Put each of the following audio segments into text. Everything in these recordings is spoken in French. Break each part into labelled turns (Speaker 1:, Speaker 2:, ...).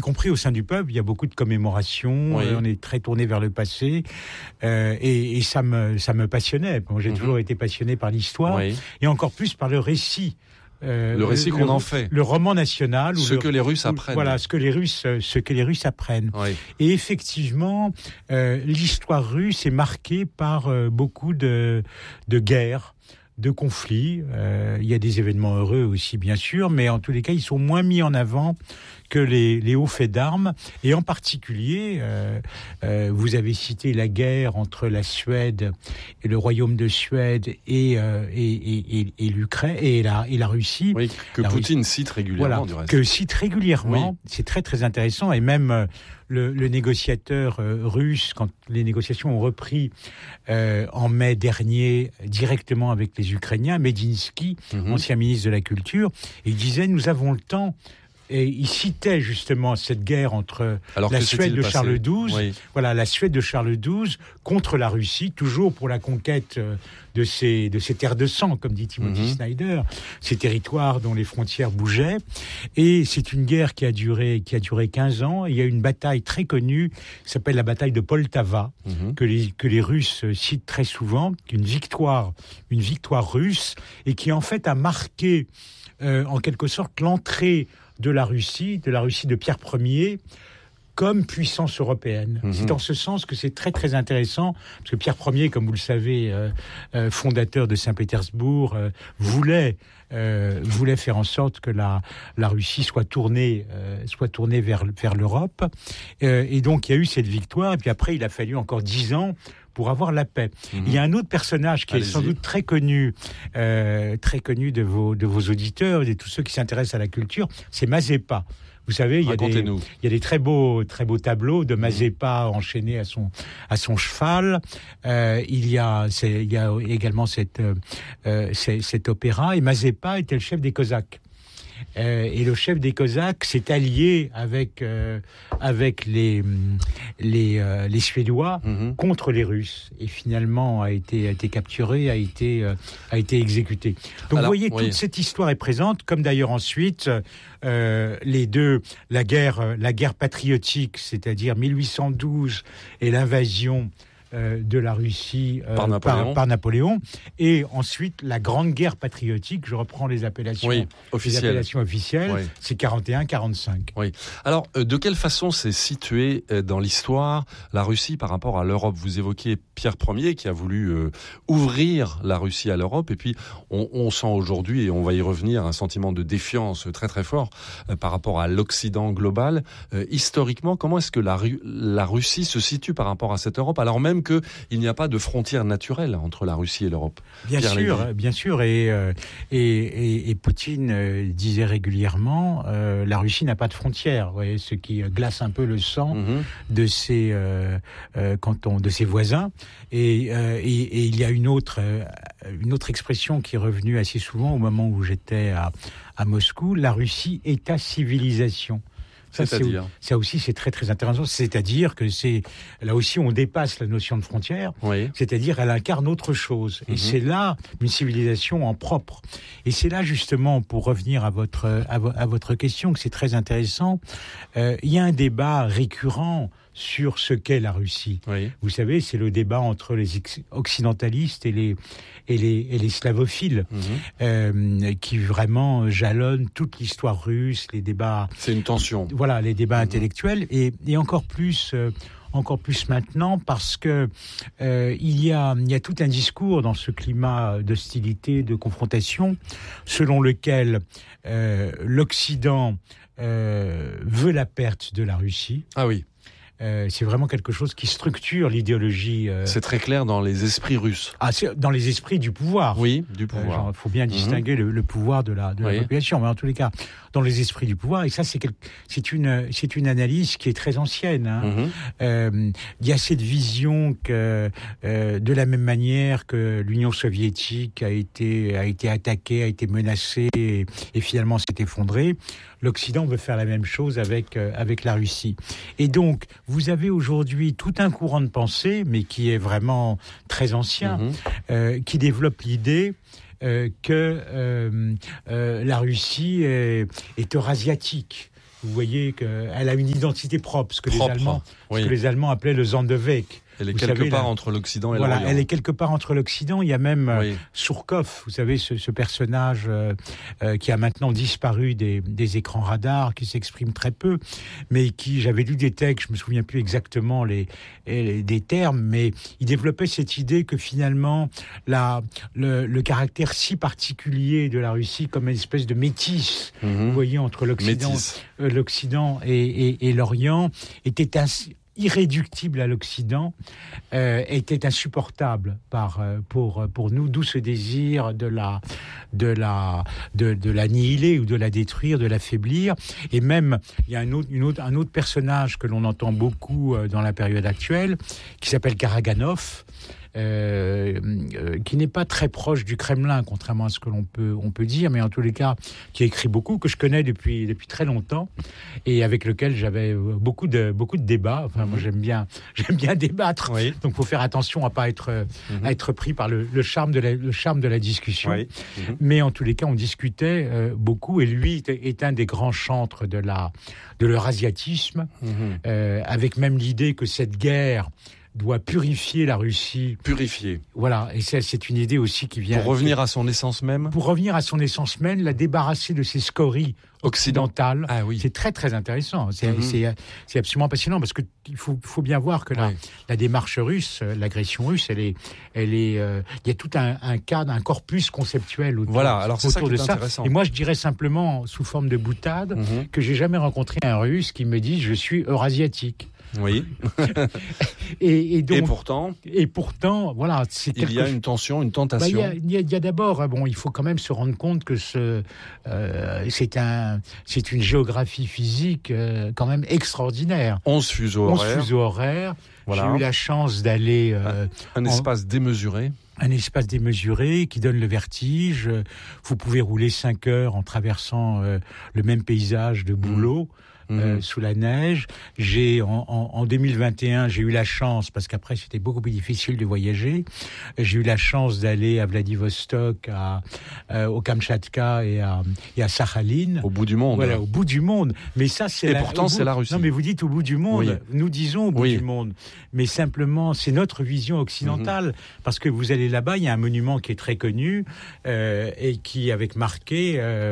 Speaker 1: compris au sein du peuple, il y a beaucoup de commémorations, on est très tourné vers le passé, et ça me passionnait. Bon, j'ai toujours été passionné par l'histoire, et encore plus par le récit.
Speaker 2: Le récit qu'on en fait.
Speaker 1: Le roman national.
Speaker 2: Que les Russes apprennent.
Speaker 1: Voilà, ce que les Russes apprennent. Oui. Et effectivement, l'histoire russe est marquée par beaucoup de guerres, de conflits. Il y a des événements heureux aussi, bien sûr, mais en tous les cas, ils sont moins mis en avant que les hauts faits d'armes. Et en particulier, vous avez cité la guerre entre la Suède et le royaume de Suède et l'Ukraine et la Russie.
Speaker 2: Oui, que Poutine cite régulièrement, du reste.
Speaker 1: Que cite régulièrement. C'est très, très intéressant. Et même le négociateur russe, quand les négociations ont repris en mai dernier, directement avec les Ukrainiens, Medinsky, ancien ministre de la Culture, il disait « Nous avons le temps ». Et il citait justement cette guerre entre la Suède de Charles XII, la Suède de Charles XII contre la Russie, toujours pour la conquête de ces terres de sang, comme dit Timothy Snyder, ces territoires dont les frontières bougeaient. Et c'est une guerre qui a duré 15 ans. Et il y a une bataille très connue qui s'appelle la bataille de Poltava, que les Russes citent très souvent, une victoire russe, et qui en fait a marqué en quelque sorte l'entrée de la Russie de Pierre Ier, comme puissance européenne. C'est en ce sens que c'est très très intéressant, parce que Pierre Ier, comme vous le savez, fondateur de Saint-Pétersbourg, voulait faire en sorte que la Russie soit tournée vers l'Europe. Et donc il y a eu cette victoire, et puis après il a fallu encore 10 ans pour avoir la paix. Il y a un autre personnage qui est sans doute très connu de vos auditeurs et de tous ceux qui s'intéressent à la culture, c'est Mazeppa. Vous savez, il y a des très beaux tableaux de Mazeppa enchaîné à son cheval. Il y a également cet opéra, et Mazeppa était le chef des Cosaques. Et le chef des Cosaques s'est allié avec les Suédois contre les Russes, et finalement a été capturé, a été exécuté. Donc vous voyez, toute cette histoire est présente, comme d'ailleurs ensuite la guerre patriotique, c'est-à-dire 1812 et l'invasion de la Russie par Napoléon, et ensuite la Grande Guerre patriotique, je reprends les appellations officielles, c'est 41-45.
Speaker 2: Oui. Alors, de quelle façon s'est située dans l'histoire la Russie par rapport à l'Europe ? Vous évoquiez Pierre Ier qui a voulu ouvrir la Russie à l'Europe, et puis on sent aujourd'hui, et on va y revenir, un sentiment de défiance très très fort par rapport à l'Occident global. Historiquement, comment est-ce que la Russie se situe par rapport à cette Europe, alors même qu'il n'y a pas de frontière naturelle entre la Russie et l'Europe?
Speaker 1: Bien sûr, et Poutine disait régulièrement, la Russie n'a pas de frontière, vous voyez, ce qui glace un peu le sang de ses voisins. Et il y a une autre expression qui est revenue assez souvent au moment où j'étais à Moscou, la Russie est à civilisation. Ça aussi, c'est très, très intéressant. C'est-à-dire que là aussi, on dépasse la notion de frontière. C'est-à-dire, elle incarne autre chose. Et c'est là une civilisation en propre. Et c'est là, justement, pour revenir à votre question, que c'est très intéressant. Il y a un débat récurrent sur ce qu'est la Russie. Vous savez, c'est le débat entre les occidentalistes et les slavophiles, qui vraiment jalonnent toute l'histoire russe, les débats.
Speaker 2: C'est une tension.
Speaker 1: Voilà, les débats intellectuels, et encore plus maintenant, parce que il y a tout un discours dans ce climat d'hostilité, de confrontation, selon lequel l'Occident veut la perte de la Russie.
Speaker 2: Ah oui.
Speaker 1: C'est vraiment quelque chose qui structure l'idéologie.
Speaker 2: C'est très clair dans les esprits russes.
Speaker 1: C'est dans les esprits du pouvoir.
Speaker 2: Oui, du pouvoir.
Speaker 1: Il faut bien distinguer le pouvoir de la population, mais en tous les cas, dans les esprits du pouvoir. Et ça, c'est une analyse qui est très ancienne. Il y a cette vision que, de la même manière que l'Union soviétique a été attaquée, a été menacée et finalement s'est effondrée, l'Occident veut faire la même chose avec la Russie. Et donc, vous avez aujourd'hui tout un courant de pensée, mais qui est vraiment très ancien, qui développe l'idée que la Russie est eurasiatique. vous voyez qu'elle a une identité propre, ce que les Allemands appelaient le Sonderweg.
Speaker 2: Elle est quelque part entre l'Occident et l'Orient.
Speaker 1: Elle est quelque part entre l'Occident. Il y a même Surkov, vous savez, ce personnage qui a maintenant disparu des écrans radars, qui s'exprime très peu, mais qui, j'avais lu des textes, je me souviens plus exactement des termes, mais il développait cette idée que finalement, le caractère si particulier de la Russie comme une espèce de métis, vous voyez, entre l'Occident et l'Orient, était ainsi irréductible à l'Occident, était insupportable pour nous, d'où ce désir de l'annihiler ou de la détruire, de l'affaiblir. Et même, il y a un autre personnage que l'on entend beaucoup dans la période actuelle, qui s'appelle Karaganov, qui n'est pas très proche du Kremlin, contrairement à ce que on peut dire, mais en tous les cas, qui a écrit beaucoup, que je connais depuis très longtemps, et avec lequel j'avais beaucoup de débats. Enfin, moi, j'aime bien débattre, donc faut faire attention à pas être pris par le charme de la discussion. Mais en tous les cas, on discutait beaucoup, et lui est un des grands chantres de l'eurasiatisme, avec même l'idée que cette guerre doit purifier la Russie.
Speaker 2: Purifier.
Speaker 1: Voilà, et c'est une idée aussi qui vient...
Speaker 2: Pour revenir à son essence même.
Speaker 1: Pour revenir à son essence même, la débarrasser de ses scories occidentales.
Speaker 2: Ah oui.
Speaker 1: C'est très très intéressant. C'est absolument passionnant, parce que il faut bien voir que la démarche russe, l'agression russe, il y a tout un cadre, un corpus conceptuel autour,
Speaker 2: alors c'est
Speaker 1: autour
Speaker 2: ça qui
Speaker 1: de
Speaker 2: est
Speaker 1: ça.
Speaker 2: intéressant.
Speaker 1: Et moi, je dirais simplement, sous forme de boutade, que j'ai jamais rencontré un Russe qui me dise « je suis eurasiatique ».
Speaker 2: Oui.
Speaker 1: et pourtant, voilà, c'est
Speaker 2: il y a une tension, une tentation.
Speaker 1: Il y a d'abord, il faut quand même se rendre compte que c'est une géographie physique quand même extraordinaire.
Speaker 2: 11 fuseaux horaires.
Speaker 1: Voilà. J'ai eu la chance d'aller
Speaker 2: un espace démesuré.
Speaker 1: Un espace démesuré qui donne le vertige. Vous pouvez rouler 5 heures en traversant le même paysage de Boulot. Sous la neige. En 2021, j'ai eu la chance, parce qu'après c'était beaucoup plus difficile de voyager, j'ai eu la chance d'aller à Vladivostok, au Kamtchatka et à Sakhaline.
Speaker 2: Au bout du monde.
Speaker 1: Voilà, au bout du monde. Mais ça, c'est
Speaker 2: pourtant, c'est la Russie.
Speaker 1: Non, mais vous dites au bout du monde. Nous disons au bout du monde. Mais simplement, c'est notre vision occidentale. Parce que vous allez là-bas, il y a un monument qui est très connu, et qui, avec marqué,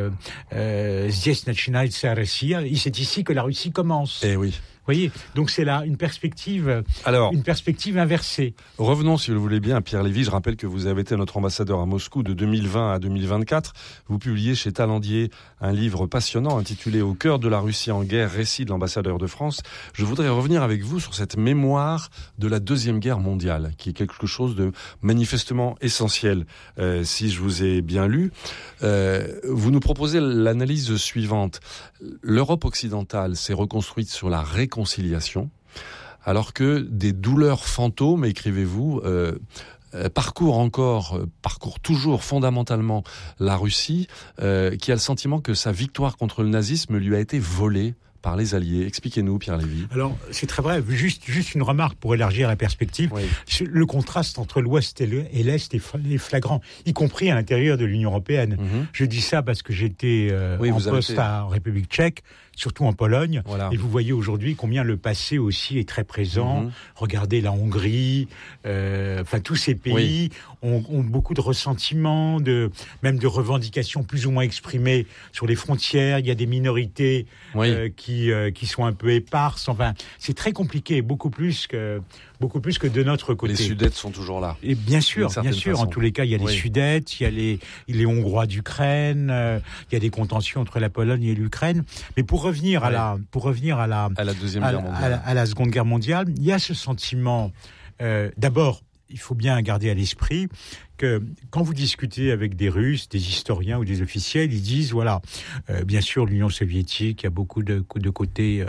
Speaker 1: Здесь начинается Россия. C'est ici que la Russie commence.
Speaker 2: Eh oui.
Speaker 1: Vous voyez, donc c'est là une perspective inversée.
Speaker 2: Revenons, si vous le voulez bien, à Pierre Lévy. Je rappelle que vous avez été notre ambassadeur à Moscou de 2020 à 2024. Vous publiez chez Talendier un livre passionnant intitulé « Au cœur de la Russie en guerre, récit de l'ambassadeur de France ». Je voudrais revenir avec vous sur cette mémoire de la Deuxième Guerre mondiale, qui est quelque chose de manifestement essentiel, si je vous ai bien lu. Vous nous proposez l'analyse suivante. L'Europe occidentale s'est reconstruite sur la réconciliation, alors que des douleurs fantômes, écrivez-vous, parcourent toujours fondamentalement la Russie, qui a le sentiment que sa victoire contre le nazisme lui a été volée par les Alliés. Expliquez-nous, Pierre Lévy.
Speaker 1: Alors, c'est très vrai. Juste une remarque pour élargir la perspective. Oui. Le contraste entre l'Ouest et l'Est est flagrant, y compris à l'intérieur de l'Union européenne. Je dis ça parce que j'étais en poste en République tchèque, surtout en Pologne. Voilà. Et vous voyez aujourd'hui combien le passé aussi est très présent. Regardez la Hongrie, tous ces pays ont beaucoup de ressentiments, même de revendications plus ou moins exprimées sur les frontières. Il y a des minorités qui sont un peu éparses. Enfin, c'est très compliqué, beaucoup plus que de notre côté.
Speaker 2: Les Sudètes sont toujours là.
Speaker 1: Et bien sûr. En tous les cas, il y a les Sudètes, il y a les Hongrois d'Ukraine, il y a des contentions entre la Pologne et l'Ukraine. Mais pour revenir à la Deuxième Guerre mondiale, à la Seconde Guerre mondiale, il y a ce sentiment. D'abord, il faut bien garder à l'esprit que quand vous discutez avec des Russes, des historiens ou des officiels, ils disent bien sûr l'Union soviétique, il y a beaucoup de côtés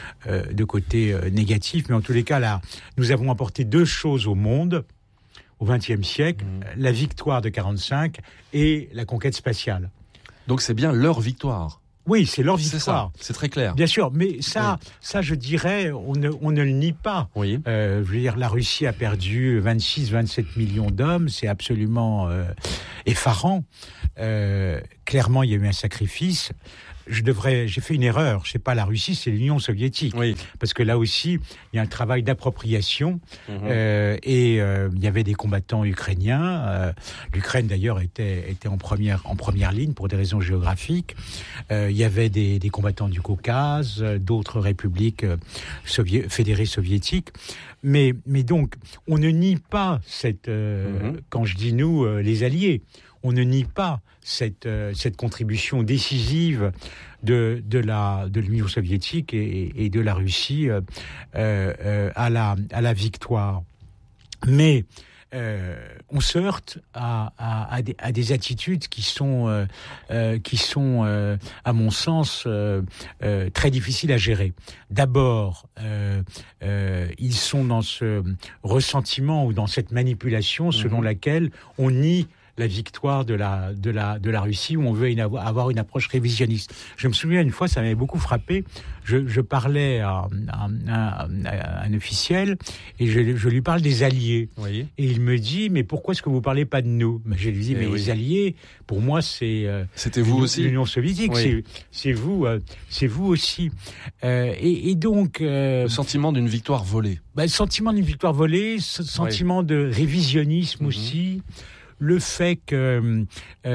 Speaker 1: négatifs, mais en tous les cas là, nous avons apporté 2 choses au monde au XXe siècle, la victoire de 1945 et la conquête spatiale.
Speaker 2: Donc c'est bien leur victoire.
Speaker 1: Oui, c'est leur victoire.
Speaker 2: C'est très clair.
Speaker 1: Bien sûr, mais ça, je dirais, on ne le nie pas.
Speaker 2: Oui.
Speaker 1: Je veux dire, la Russie a perdu 26-27 millions d'hommes, c'est absolument effarant. Clairement, il y a eu un sacrifice. j'ai fait une erreur. C'est pas la Russie, c'est l'Union soviétique.
Speaker 2: Oui.
Speaker 1: Parce que là aussi, il y a un travail d'appropriation. Et il y avait des combattants ukrainiens. L'Ukraine, d'ailleurs, était en première ligne pour des raisons géographiques. Il y avait des combattants du Caucase, d'autres républiques fédérées soviétiques. Mais donc, on ne nie pas cette... Quand je dis nous, les Alliés, on ne nie pas cette contribution décisive de l'Union soviétique et de la Russie à la victoire. Mais on se heurte à des attitudes qui sont à mon sens, très difficiles à gérer. D'abord, ils sont dans ce ressentiment ou dans cette manipulation selon laquelle on nie la victoire de la Russie, où on veut avoir une approche révisionniste. Je me souviens une fois, ça m'avait beaucoup frappé. Je parlais à un officiel et je lui parle des Alliés. Oui. Et il me dit, mais pourquoi est-ce que vous parlez pas de nous? Je lui dis, mais les Alliés, pour moi, c'était vous aussi. L'Union soviétique, c'est vous aussi. Et donc
Speaker 2: le sentiment d'une victoire volée.
Speaker 1: Sentiment d'une victoire volée, sentiment de révisionnisme aussi. Le fait que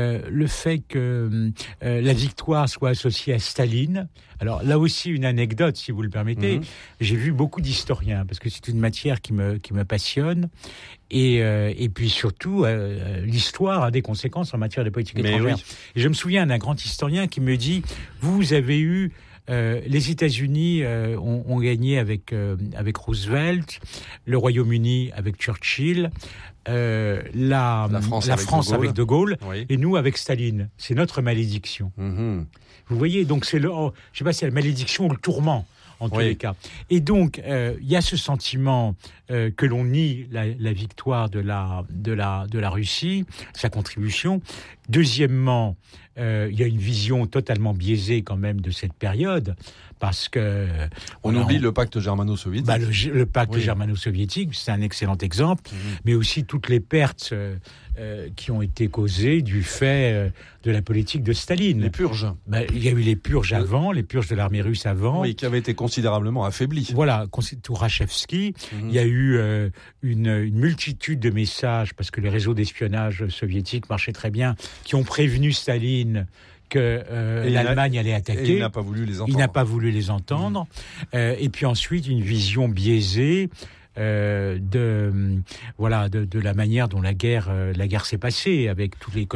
Speaker 1: la victoire soit associée à Staline. Alors là aussi une anecdote, si vous le permettez. J'ai vu beaucoup d'historiens parce que c'est une matière qui me passionne. Et puis surtout, l'histoire a des conséquences en matière de politique étrangère. Oui. Et je me souviens d'un grand historien qui me dit, vous avez eu les États-Unis ont gagné avec Roosevelt, le Royaume-Uni avec Churchill, la France avec De Gaulle, oui. Et nous avec Staline. C'est notre malédiction. Vous voyez, donc je sais pas si c'est la malédiction ou le tourment en tous les cas. Et donc il y a ce sentiment que l'on nie la victoire de la Russie, sa contribution. Deuxièmement, il y a une vision totalement biaisée quand même de cette période, parce que
Speaker 2: on oublie le pacte germano-soviétique.
Speaker 1: Le pacte germano-soviétique, c'est un excellent exemple, mais aussi toutes les pertes qui ont été causées du fait de la politique de Staline.
Speaker 2: Les purges.
Speaker 1: Il y a eu les purges avant, les purges de l'armée russe avant.
Speaker 2: Oui, qui avaient été considérablement affaiblies.
Speaker 1: Voilà, Tourachevski. Il y a eu une multitude de messages, parce que les réseaux d'espionnage soviétiques marchaient très bien, qui ont prévenu Staline que l'Allemagne allait attaquer.
Speaker 2: Et il n'a pas voulu les entendre.
Speaker 1: Il n'a pas voulu les entendre. Et puis ensuite, une vision biaisée de la manière dont la guerre s'est passée, avec tous les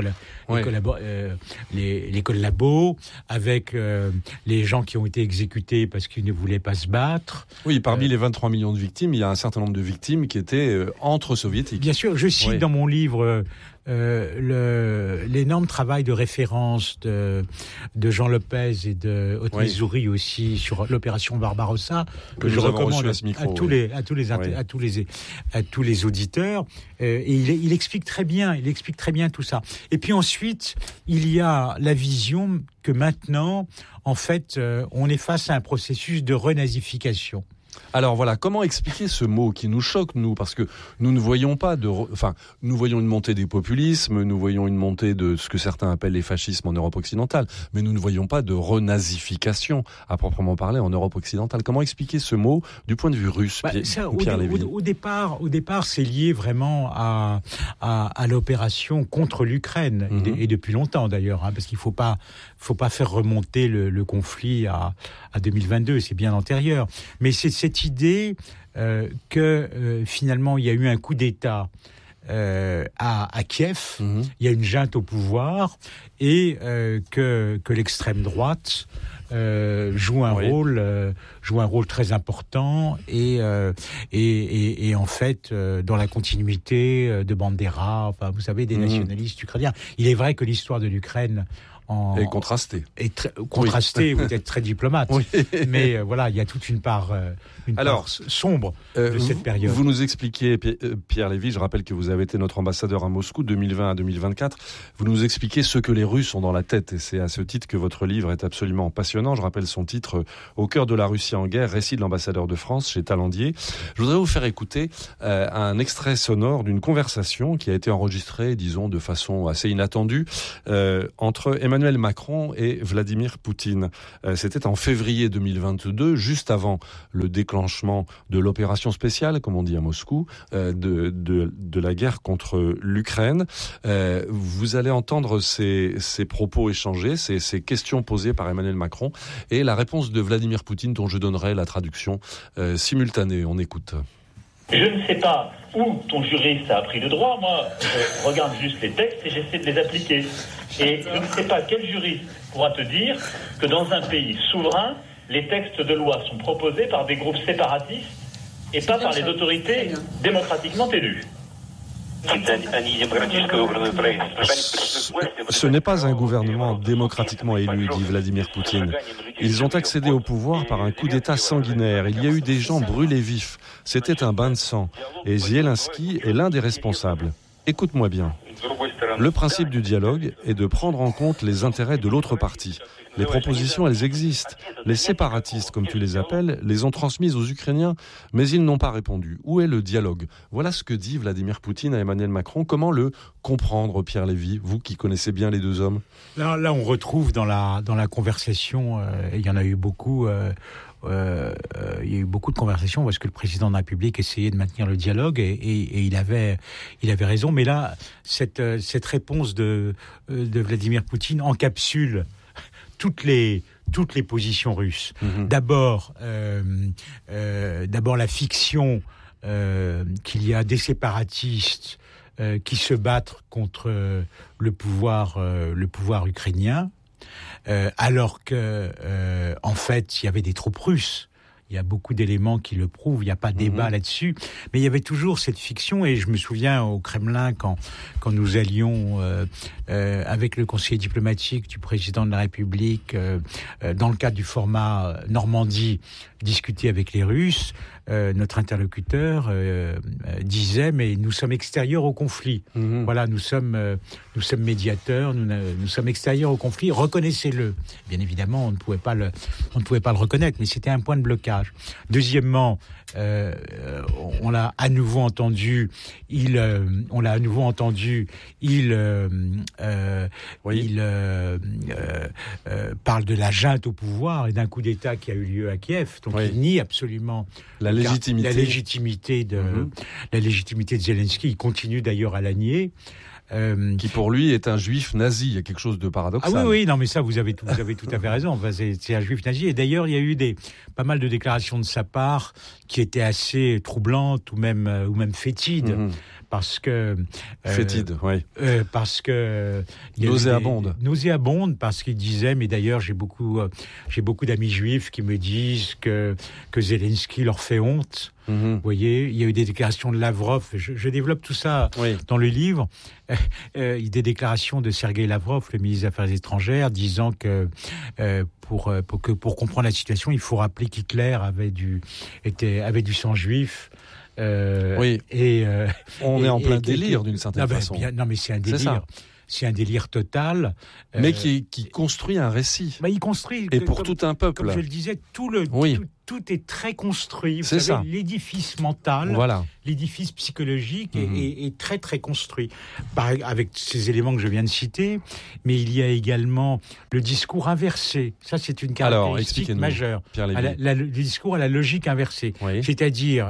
Speaker 1: collabos, avec les gens qui ont été exécutés parce qu'ils ne voulaient pas se battre.
Speaker 2: Oui, parmi les 23 millions de victimes, il y a un certain nombre de victimes qui étaient entre soviétiques.
Speaker 1: Bien sûr, je cite dans mon livre l'énorme travail de référence de Jean Lopez et de Otmé Zouri aussi sur l'opération Barbarossa, que je recommande à tous les auditeurs. Et il explique très bien tout ça. Et puis ensuite, il y a la vision que maintenant, en fait, on est face à un processus de renazification.
Speaker 2: Alors voilà, comment expliquer ce mot qui nous choque, nous, parce que nous ne voyons pas nous voyons une montée des populismes, nous voyons une montée de ce que certains appellent les fascismes en Europe occidentale, mais nous ne voyons pas de renazification à proprement parler en Europe occidentale. Comment expliquer ce mot du point de vue russe, Pierre Lévy ?
Speaker 1: Au départ, c'est lié vraiment à l'opération contre l'Ukraine, et depuis longtemps d'ailleurs, parce qu'il faut pas faire remonter le conflit à 2022, c'est bien antérieur. Mais c'est cette idée que finalement il y a eu un coup d'État à Kiev, il y a une junte au pouvoir, et que l'extrême droite joue un rôle très important, et en fait dans la continuité de Bandera, vous savez, des nationalistes ukrainiens. Il est vrai que l'histoire de l'Ukraine
Speaker 2: est contrastée.
Speaker 1: Contrastée, vous êtes très diplomate. Oui. Mais voilà, il y a toute une part sombre de cette période.
Speaker 2: Vous nous expliquez, Pierre Lévy, je rappelle que vous avez été notre ambassadeur à Moscou 2020 à 2024. Vous nous expliquez ce que les Russes ont dans la tête, et c'est à ce titre que votre livre est absolument passionnant. Je rappelle son titre, Au cœur de la Russie en guerre, récit de l'ambassadeur de France chez Talandier. Je voudrais vous faire écouter un extrait sonore d'une conversation qui a été enregistrée, disons, de façon assez inattendue, entre Emmanuel Emmanuel Macron et Vladimir Poutine. C'était en février 2022, juste avant le déclenchement de l'opération spéciale, comme on dit à Moscou, de la guerre contre l'Ukraine. Vous allez entendre ces propos échangés, ces questions posées par Emmanuel Macron et la réponse de Vladimir Poutine dont je donnerai la traduction simultanée. On écoute.
Speaker 3: Je ne sais pas où ton juriste a appris le droit. Moi, je regarde juste les textes et j'essaie de les appliquer. Et je ne sais pas quel juriste pourra te dire que dans un pays souverain, les textes de loi sont proposés par des groupes séparatistes et pas par les autorités démocratiquement élues.
Speaker 2: Ce n'est pas un gouvernement démocratiquement élu, dit Vladimir Poutine. Ils ont accédé au pouvoir par un coup d'État sanguinaire. Il y a eu des gens brûlés vifs. C'était un bain de sang. Et Zelensky est l'un des responsables. Écoute-moi bien. Le principe du dialogue est de prendre en compte les intérêts de l'autre partie. Les propositions, elles existent. Les séparatistes, comme tu les appelles, les ont transmises aux Ukrainiens, mais ils n'ont pas répondu. Où est le dialogue ? Voilà ce que dit Vladimir Poutine à Emmanuel Macron. Comment le comprendre, Pierre Lévy, vous qui connaissez bien les deux hommes ?
Speaker 1: Là, on retrouve dans la conversation, et il y en a eu beaucoup... il y a eu beaucoup de conversations parce que le président de la République essayait de maintenir le dialogue et il avait raison. Mais là, cette réponse de Vladimir Poutine encapsule toutes les positions russes. Mmh. D'abord la fiction qu'il y a des séparatistes qui se battent contre le pouvoir ukrainien. Alors que, en fait, il y avait des troupes russes. Il y a beaucoup d'éléments qui le prouvent, il n'y a pas de débat là-dessus. Mais il y avait toujours cette fiction, et je me souviens au Kremlin, quand nous allions avec le conseiller diplomatique du président de la République, dans le cadre du format Normandie, discuter avec les Russes, notre interlocuteur disait, mais nous sommes extérieurs au conflit. Voilà, nous sommes médiateurs, nous sommes extérieurs au conflit, reconnaissez-le. Bien évidemment, on ne pouvait pas le reconnaître, mais c'était un point de blocage. Deuxièmement, on l'a à nouveau entendu, il parle de la junte au pouvoir et d'un coup d'État qui a eu lieu à Kiev. Donc il nie absolument la légitimité de Zelensky. Il continue d'ailleurs à la nier.
Speaker 2: Qui pour lui est un juif nazi. Il y a quelque chose de paradoxal.
Speaker 1: Ah oui, non, mais ça, vous avez tout à fait raison. Enfin, c'est un juif nazi. Et d'ailleurs, il y a eu pas mal de déclarations de sa part qui étaient assez troublantes ou même fétides. Parce que...
Speaker 2: fétide, oui.
Speaker 1: Parce que...
Speaker 2: Nauséabonde,
Speaker 1: parce qu'il disait, mais d'ailleurs, j'ai beaucoup d'amis juifs qui me disent que Zelensky leur fait honte. Vous voyez, il y a eu des déclarations de Lavrov, je développe tout ça dans le livre, des déclarations de Sergueï Lavrov, le ministre des Affaires étrangères, disant que pour comprendre la situation, il faut rappeler qu'Hitler avait du sang juif.
Speaker 2: On est en plein délire d'une certaine façon.
Speaker 1: Non, mais c'est un délire. C'est un délire total.
Speaker 2: Mais qui construit un récit.
Speaker 1: Il construit.
Speaker 2: Et pour tout un peuple.
Speaker 1: Comme je le disais, tout est très construit. Vous savez, l'édifice mental, l'édifice psychologique est très très construit. Avec ces éléments que je viens de citer, mais il y a également le discours inversé. Ça, c'est une caractéristique majeure. Le discours à la logique inversée. C'est-à-dire,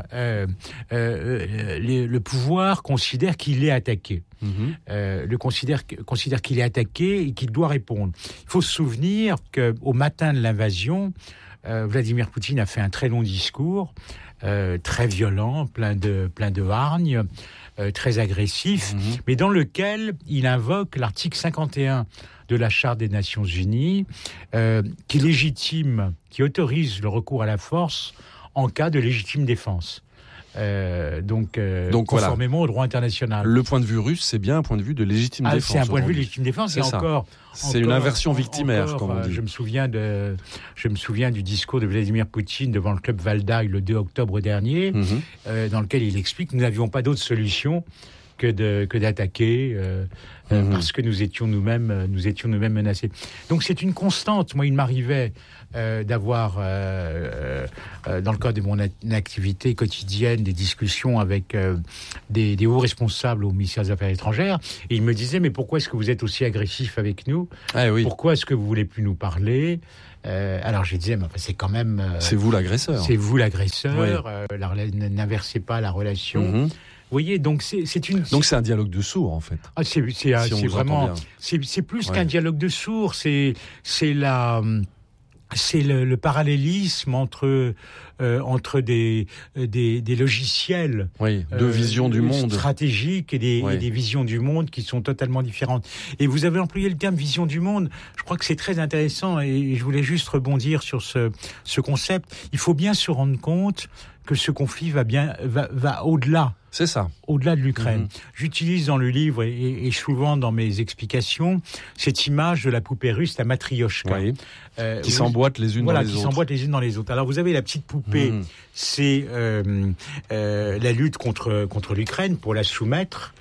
Speaker 1: le pouvoir considère qu'il est attaqué. Considère qu'il est attaqué et qu'il doit répondre. Il faut se souvenir qu'au matin de l'invasion, Vladimir Poutine a fait un très long discours, très violent, plein de hargne, très agressif, mais dans lequel il invoque l'article 51 de la Charte des Nations Unies, qui autorise le recours à la force en cas de légitime défense. Donc conformément au droit international.
Speaker 2: Le point de vue russe, c'est bien un point de vue de légitime défense.
Speaker 1: C'est un point de vue de légitime défense.
Speaker 2: C'est une inversion victimaire, comme on dit.
Speaker 1: Je me souviens du discours de Vladimir Poutine devant le club Valdaï le 2 octobre dernier, dans lequel il explique que nous n'avions pas d'autre solution que d'attaquer, parce que nous étions nous-mêmes menacés. Donc c'est une constante. Moi, il m'arrivait d'avoir, dans le cadre de mon activité quotidienne, des discussions avec des hauts responsables au ministère des Affaires étrangères, et ils me disaient, mais pourquoi est-ce que vous êtes aussi agressif avec nous ?
Speaker 2: Oui.
Speaker 1: Pourquoi est-ce que vous voulez plus nous parler ? Alors je disais, mais enfin, c'est quand même...
Speaker 2: c'est vous l'agresseur.
Speaker 1: C'est vous l'agresseur,
Speaker 2: Oui.
Speaker 1: N'inversez pas la relation. Vous voyez, donc c'est une...
Speaker 2: Donc c'est un dialogue de sourds, en fait.
Speaker 1: Ah, c'est vraiment... C'est plus qu'un dialogue de sourds, c'est le parallélisme entre des logiciels,
Speaker 2: deux visions du monde
Speaker 1: stratégiques et des visions du monde qui sont totalement différentes. Et vous avez employé le terme vision du monde. Je crois que c'est très intéressant et je voulais juste rebondir sur ce concept. Il faut bien se rendre compte que ce conflit va au-delà.
Speaker 2: C'est ça.
Speaker 1: Au-delà de l'Ukraine. J'utilise dans le livre et souvent dans mes explications cette image de la poupée russe, la matrioshka.
Speaker 2: Qui s'emboîtent les unes dans les autres.
Speaker 1: Qui s'emboîtent les unes dans les autres. Alors vous avez la petite poupée, c'est la lutte contre l'Ukraine pour la soumettre,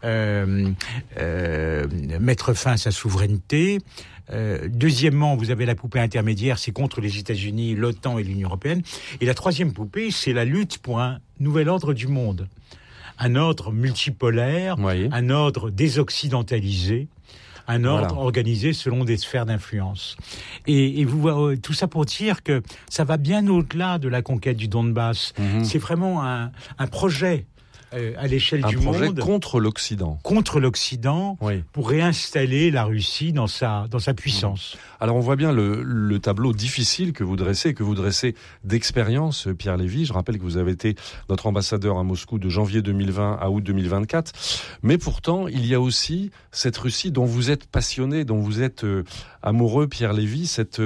Speaker 1: mettre fin à sa souveraineté. Deuxièmement, vous avez la poupée intermédiaire, c'est contre les États-Unis, l'OTAN et l'Union européenne. Et la troisième poupée, c'est la lutte pour un nouvel ordre du monde. Un ordre multipolaire, un ordre désoccidentalisé, un ordre organisé selon des sphères d'influence. Et vous, tout ça pour dire que ça va bien au-delà de la conquête du Donbass. C'est vraiment un projet à l'échelle du monde. Un projet
Speaker 2: contre l'Occident.
Speaker 1: Contre l'Occident, pour réinstaller la Russie dans sa puissance.
Speaker 2: Alors on voit bien le tableau difficile que vous dressez d'expérience, Pierre Lévy. Je rappelle que vous avez été notre ambassadeur à Moscou de janvier 2020 à août 2024. Mais pourtant, il y a aussi cette Russie dont vous êtes passionné, dont vous êtes amoureux, Pierre Lévy, cette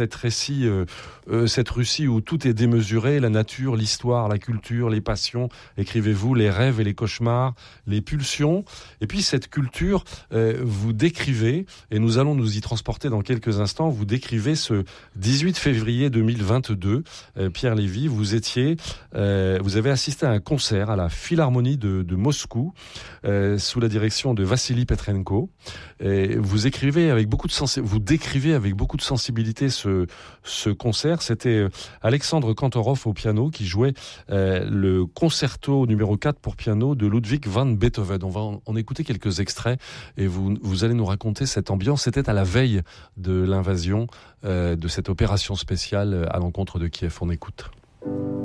Speaker 2: Russie où tout est démesuré, la nature, l'histoire, la culture, les passions, écrivez-vous, les rêves et les cauchemars, les pulsions. Et puis cette culture, vous décrivez, et nous allons nous y transporter dans quelques instants, vous décrivez ce 18 février 2022, Pierre Lévy, vous avez assisté à un concert à la Philharmonie de Moscou, sous la direction de Vassili Petrenko. Et vous décrivez avec beaucoup de sensibilité ce concert. C'était Alexandre Kantorov au piano qui jouait le concerto numéro 4 pour piano de Ludwig van Beethoven. On va en écouter quelques extraits et vous allez nous raconter cette ambiance. C'était à la veille de l'invasion, de cette opération spéciale à l'encontre de Kiev. On écoute.